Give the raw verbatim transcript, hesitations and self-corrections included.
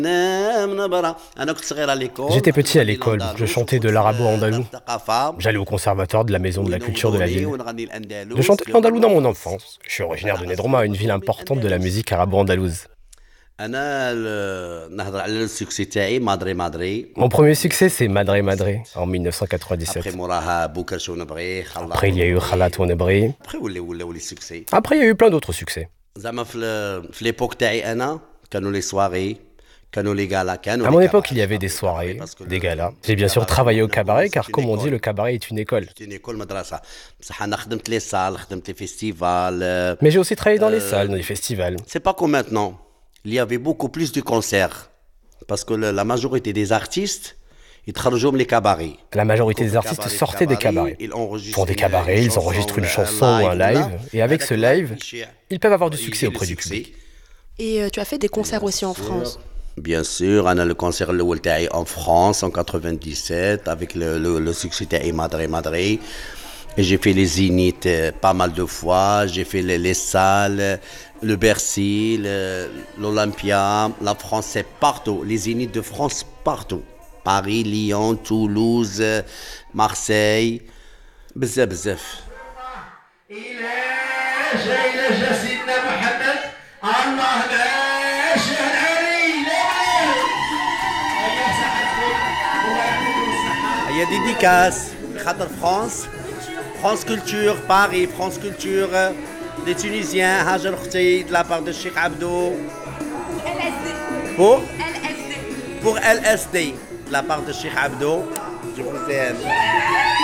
J'étais petit à l'école, je chantais de l'arabo-andalou. J'allais au conservatoire de la maison de la culture de la ville. Je chantais l'andalou dans mon enfance. Je suis originaire de Nedroma, une ville importante de la musique arabo-andalouse. Mon premier succès, c'est Madre Madre, en dix-neuf cent quatre-vingt-dix-sept. Après, il y a eu Khalat Ouanebri. Après, il y a eu plein d'autres succès. À mon époque, il y avait des soirées, des galas. J'ai bien sûr travaillé au cabaret, car comme on dit, le cabaret est une école. Mais j'ai aussi travaillé dans les salles, dans les festivals. C'est pas comme maintenant. Il y avait beaucoup plus de concerts. Parce que la majorité des artistes, ils travaillent les cabarets. La majorité des artistes sortaient des cabarets. Pour des cabarets, ils enregistrent une chanson ou un live. Et avec ce live, ils peuvent avoir du succès auprès du public. Et euh, tu as fait des concerts aussi en France? Bien sûr, on a le concert le Waltaï en France en quatre-vingt-dix-sept avec le, le, le succès de Madre Madre. Et j'ai fait les Zéniths euh, pas mal de fois. J'ai fait les, les salles, le Bercy, le, l'Olympia, la France, c'est partout. Les Zéniths de France partout. Paris, Lyon, Toulouse, Marseille. بزاف بزاف. Il y a des dédicaces. Khater France, France Culture, Paris, France Culture, des Tunisiens, Hajar Khti, de la part de Cheikh Abdou. L S D. Pour L S D. Pour L S D, de la part de Cheikh Abdou. Je vous aime.